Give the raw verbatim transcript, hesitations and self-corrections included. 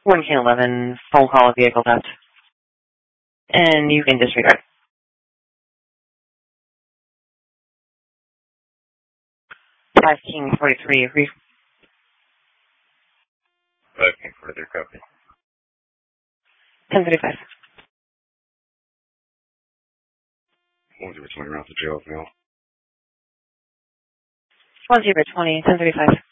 one K eleven, phone call, vehicle theft. And you can disregard. five King forty-three, agree. five King forty-three, copy. ten thirty-five. one zero twenty around the jail now. one zero twenty, ten thirty-five.